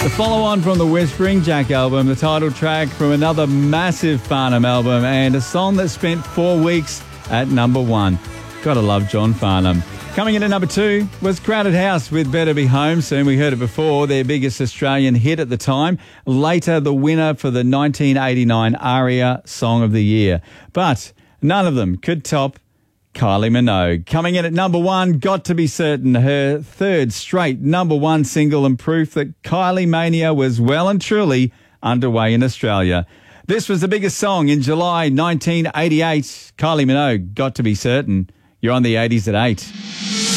The follow-on from the Whispering Jack album, the title track from another massive Farnham album, and a song that spent 4 weeks at number 1. Gotta love John Farnham. Coming in at number 2 was Crowded House with Better Be Home Soon. We heard it before, their biggest Australian hit at the time. Later, the winner for the 1989 ARIA Song of the Year. But none of them could top Kylie Minogue. Coming in at number 1, Got to Be Certain, her third straight number 1 single, and proof that Kylie Mania was well and truly underway in Australia. This was the biggest song in July 1988. Kylie Minogue, Got to Be Certain. You're on the 80s at 8.